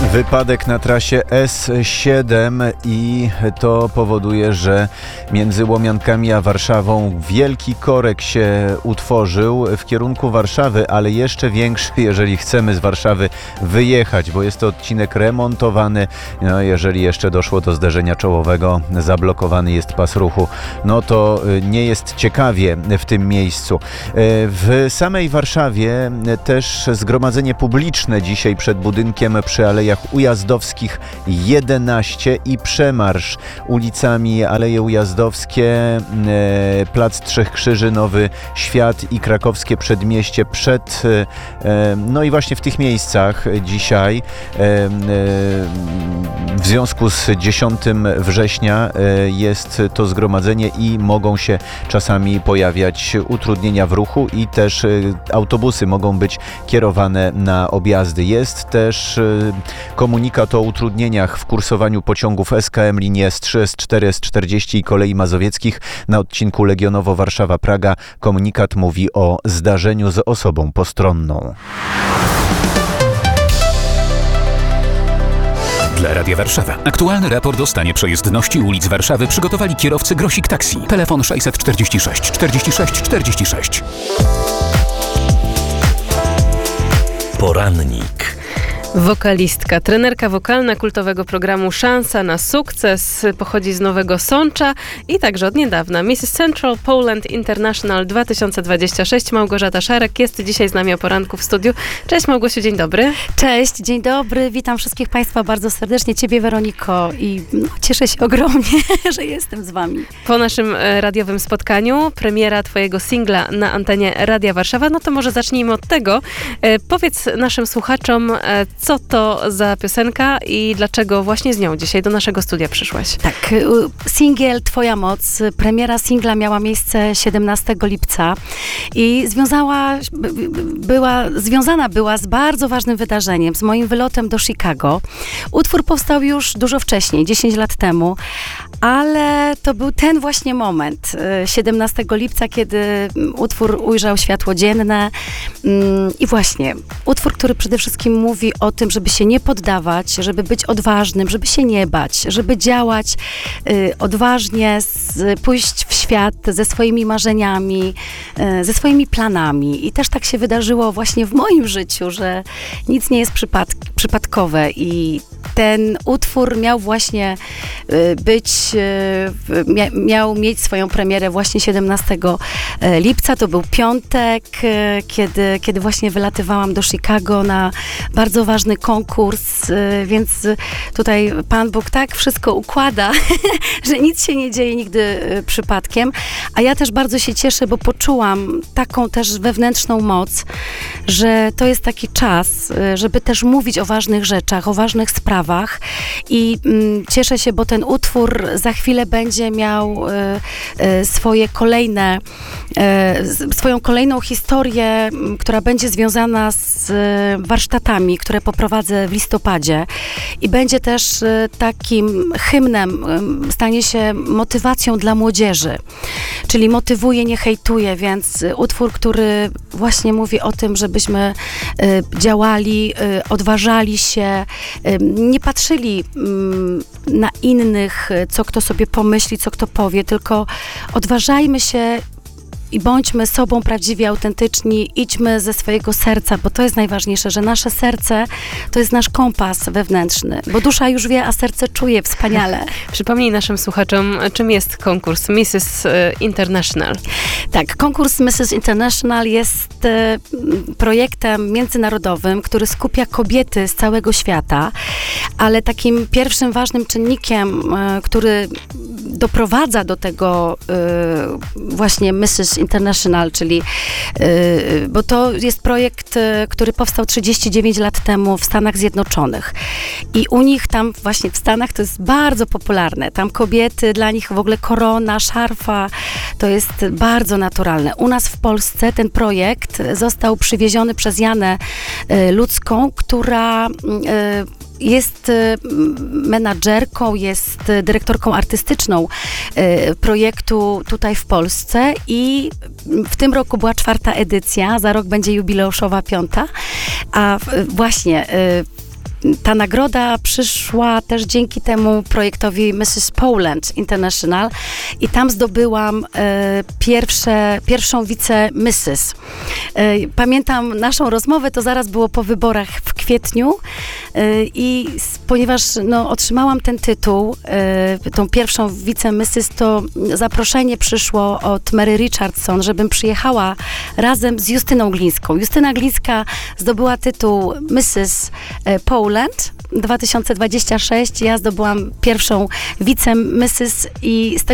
Wypadek na trasie S7 i to powoduje, że między Łomiankami a Warszawą wielki korek się utworzył w kierunku Warszawy, ale jeszcze większy, jeżeli chcemy z Warszawy wyjechać, bo jest to odcinek remontowany. No, jeżeli jeszcze doszło do zderzenia czołowego, zablokowany jest pas ruchu, no to nie jest ciekawie w tym miejscu. W samej Warszawie też zgromadzenie publiczne dzisiaj przed budynkiem przy Alejach Ujazdowskich 11 i przemarsz ulicami Aleje Ujazdowskie, Plac Trzech Krzyży, Nowy Świat i Krakowskie Przedmieście no i właśnie w tych miejscach dzisiaj w związku z 10 września jest to zgromadzenie i mogą się czasami pojawiać utrudnienia w ruchu i też autobusy mogą być kierowane na objazdy. Jest też komunikat o utrudnieniach w kursowaniu pociągów SKM linii S3, S4, S40 i Kolei Mazowieckich na odcinku Legionowo-Warszawa-Praga. Komunikat mówi o zdarzeniu z osobą postronną. Dla Radia Warszawa. Aktualny raport o stanie przejezdności ulic Warszawy przygotowali kierowcy Grosik Taxi. Telefon 646 46 46. Porannik. Wokalistka, trenerka wokalna kultowego programu Szansa na sukces, pochodzi z Nowego Sącza i także od niedawna Mrs. Central Poland International 2026. Małgorzata Szarek jest dzisiaj z nami o poranku w studiu. Cześć Małgosiu, dzień dobry. Cześć, dzień dobry, witam wszystkich Państwa bardzo serdecznie, Ciebie Weroniko i cieszę się ogromnie, że jestem z Wami. Po naszym radiowym spotkaniu, premiera Twojego singla na antenie Radia Warszawa, no to może zacznijmy od tego. Powiedz naszym słuchaczom, co to za piosenka i dlaczego właśnie z nią dzisiaj do naszego studia przyszłaś? Tak, singiel Twoja moc, premiera singla miała miejsce 17 lipca i związana była z bardzo ważnym wydarzeniem, z moim wylotem do Chicago. Utwór powstał już dużo wcześniej, 10 lat temu, ale to był ten właśnie moment, 17 lipca, kiedy utwór ujrzał światło dzienne i właśnie utwór, który przede wszystkim mówi o tym, żeby się nie poddawać, żeby być odważnym, żeby się nie bać, żeby działać odważnie, pójść w świat ze swoimi marzeniami, ze swoimi planami. I też tak się wydarzyło właśnie w moim życiu, że nic nie jest przypadkowe i ten utwór miał właśnie miał mieć swoją premierę właśnie 17 lipca. To był piątek, kiedy właśnie wylatywałam do Chicago na bardzo ważny konkurs, więc tutaj Pan Bóg tak wszystko układa, że nic się nie dzieje nigdy przypadkiem. A ja też bardzo się cieszę, bo poczułam taką też wewnętrzną moc, że to jest taki czas, żeby też mówić o ważnych rzeczach, o ważnych sprawach i cieszę się, bo ten utwór za chwilę będzie miał swoją kolejną historię, która będzie związana z warsztatami, które poprowadzę w listopadzie i będzie też takim hymnem, stanie się motywacją dla młodzieży, czyli motywuje, nie hejtuje, więc utwór, który właśnie mówi o tym, żebyśmy działali, odważali się, nie patrzyli na innych, co kto sobie pomyśli, co kto powie, tylko odważajmy się i bądźmy sobą prawdziwie autentyczni, idźmy ze swojego serca, bo to jest najważniejsze, że nasze serce to jest nasz kompas wewnętrzny, bo dusza już wie, a serce czuje wspaniale. Przypomnij naszym słuchaczom, czym jest konkurs Mrs. International. Tak, konkurs Mrs. International jest projektem międzynarodowym, który skupia kobiety z całego świata, ale takim pierwszym ważnym czynnikiem, który doprowadza do tego właśnie Mrs. International, czyli bo to jest projekt, który powstał 39 lat temu w Stanach Zjednoczonych i u nich tam właśnie w Stanach to jest bardzo popularne. Tam kobiety, dla nich w ogóle korona, szarfa, to jest bardzo naturalne. U nas w Polsce ten projekt został przywieziony przez Janę Ludzką, która jest menadżerką, jest dyrektorką artystyczną projektu tutaj w Polsce i w tym roku była 4. edycja, za rok będzie jubileuszowa 5. A właśnie ta nagroda przyszła też dzięki temu projektowi Mrs. Poland International i tam zdobyłam pierwszą wice-Mrs. Pamiętam naszą rozmowę, to zaraz było po wyborach w kwietniu i ponieważ otrzymałam ten tytuł, tą pierwszą wice-Mrs., to zaproszenie przyszło od Mary Richardson, żebym przyjechała razem z Justyną Glińską. Justyna Glińska zdobyła tytuł Mrs. Poland 2026. Ja zdobyłam pierwszą wice-Mrs. i z tego